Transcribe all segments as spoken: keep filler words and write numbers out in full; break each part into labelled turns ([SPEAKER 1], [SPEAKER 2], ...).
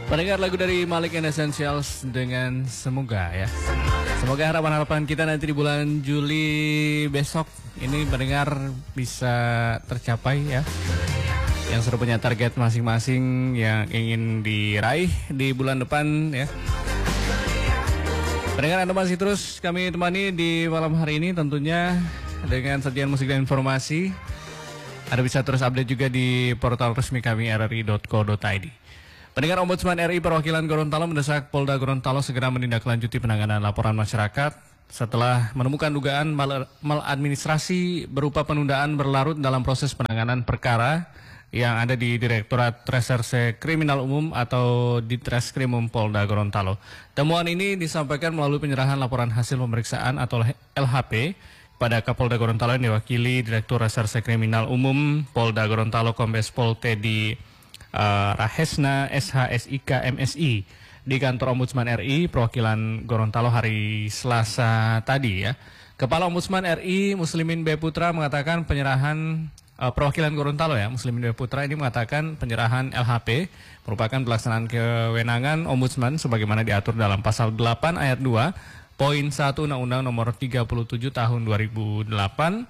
[SPEAKER 1] Mendengar lagu dari Malik and Essentials dengan Semoga ya. Semoga harapan-harapan kita nanti di bulan Juli besok ini mendengar bisa tercapai ya. Yang sudah punya target masing-masing yang ingin diraih di bulan depan ya. Pendengar, Anda masih terus kami temani di malam hari ini tentunya dengan sajian musik dan informasi. Anda bisa terus update juga di portal resmi kami r r i dot co dot i d. Pendengar, Ombudsman R I perwakilan Gorontalo mendesak Polda Gorontalo segera menindaklanjuti penanganan laporan masyarakat setelah menemukan dugaan mal maladministrasi berupa penundaan berlarut dalam proses penanganan perkara yang ada di Direktorat Reserse Kriminal Umum atau Ditreskrimum Polda Gorontalo. Temuan ini disampaikan melalui penyerahan laporan hasil pemeriksaan atau L H P pada Kapolda Gorontalo yang diwakili Direktur Reserse Kriminal Umum Polda Gorontalo Kombes Pol Teddy uh, Rahesna S H S I K M S I di kantor Ombudsman R I perwakilan Gorontalo hari Selasa tadi ya. Kepala Ombudsman R I Muslimin B Putra mengatakan penyerahan uh, perwakilan Gorontalo ya, Muslimin B Putra ini mengatakan penyerahan L H P merupakan pelaksanaan kewenangan Ombudsman sebagaimana diatur dalam pasal delapan ayat dua poin satu Undang-Undang Nomor tiga puluh tujuh Tahun dua ribu delapan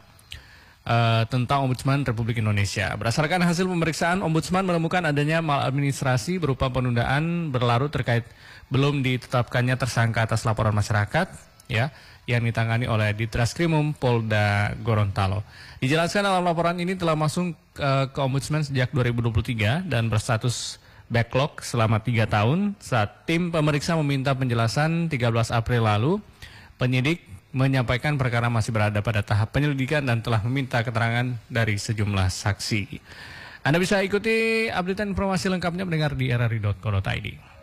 [SPEAKER 1] Uh, tentang Ombudsman Republik Indonesia. Berdasarkan hasil pemeriksaan, Ombudsman menemukan adanya maladministrasi berupa penundaan berlarut terkait belum ditetapkannya tersangka atas laporan masyarakat ya yang ditangani oleh Ditreskrimum Polda Gorontalo. Dijelaskan dalam laporan ini telah masuk uh, ke Ombudsman sejak dua ribu dua puluh tiga dan berstatus backlog selama tiga tahun saat tim pemeriksa meminta penjelasan tiga belas April lalu. Penyidik menyampaikan perkara masih berada pada tahap penyelidikan dan telah meminta keterangan dari sejumlah saksi. Anda bisa ikuti update informasi lengkapnya mendengar di r r i dot co dot i d.